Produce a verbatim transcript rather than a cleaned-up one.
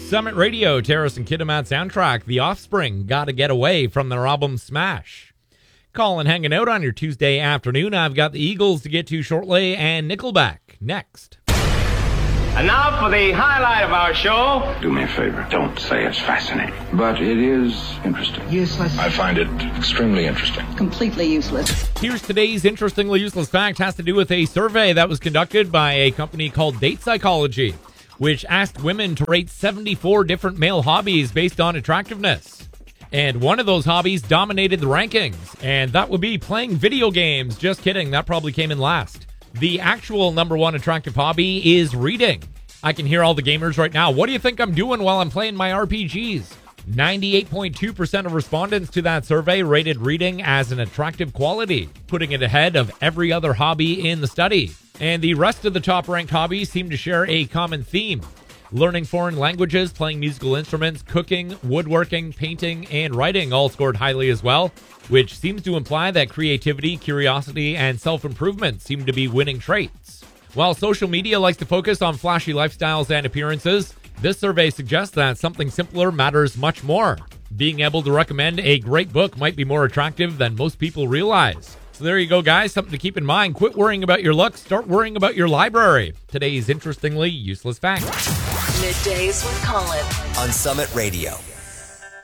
Summit Radio, Terrace and Kidam at soundtrack. The Offspring, Gotta Get Away from their album Smash. Colin hanging out on your Tuesday afternoon. I've got the Eagles to get to shortly and Nickelback next. And now for the highlight of our show. Do me a favor. Don't say it's fascinating. But it is interesting. Useless. I find it extremely interesting. Completely useless. Here's today's interestingly useless fact. Has to do with a survey that was conducted by a company called Date Psychology, which asked women to rate seventy-four different male hobbies based on attractiveness. And one of those hobbies dominated the rankings, and that would be playing video games. Just kidding, that probably came in last. The actual number one attractive hobby is reading. I can hear all the gamers right now. What do you think I'm doing while I'm playing my R P Gs? ninety-eight point two percent of respondents to that survey rated reading as an attractive quality, putting it ahead of every other hobby in the study. And the rest of the top-ranked hobbies seem to share a common theme. Learning foreign languages, playing musical instruments, cooking, woodworking, painting, and writing all scored highly as well, which seems to imply that creativity, curiosity, and self-improvement seem to be winning traits. While social media likes to focus on flashy lifestyles and appearances, this survey suggests that something simpler matters much more. Being able to recommend a great book might be more attractive than most people realize. So there you go, guys. Something to keep in mind. Quit worrying about your looks. Start worrying about your library. Today's interestingly useless fact. Middays with Colin on Summit Radio.